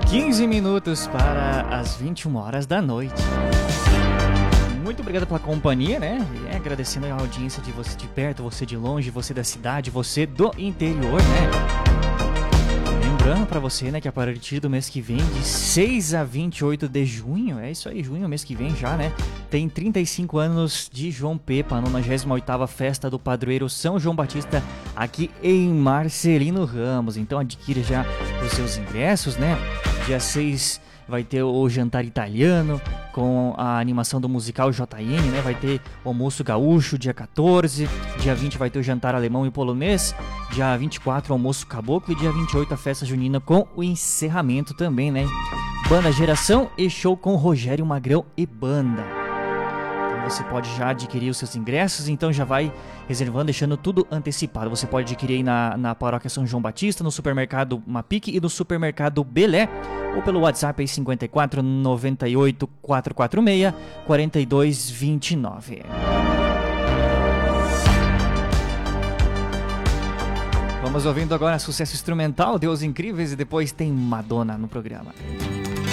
15 minutos para as 21 horas da noite. Muito obrigado pela companhia, né? E agradecendo a audiência de você de perto, você de longe, você da cidade, você do interior, né? Lembrando pra você, né, que a partir do mês que vem, de 6 a 28 de junho, é isso aí, junho, mês que vem já, né? Tem 35 anos de João Pepa, a 98ª Festa do Padroeiro São João Batista, aqui em Marcelino Ramos. Então adquira já os seus ingressos, né? Dia 6 vai ter o jantar italiano com a animação do musical JN, né? Vai ter o almoço gaúcho dia 14, dia 20 vai ter o jantar alemão e polonês, dia 24 o almoço caboclo e dia 28 a festa junina com o encerramento também, né? Banda Geração e show com Rogério Magrão e banda. Então você pode já adquirir os seus ingressos, então já vai reservando, deixando tudo antecipado. Você pode adquirir aí na Paróquia São João Batista, no supermercado Mapic e no supermercado Belé, ou pelo WhatsApp aí 54 98 446 4229. Vamos ouvindo agora sucesso instrumental, Deus Incríveis, e depois tem Madonna no programa.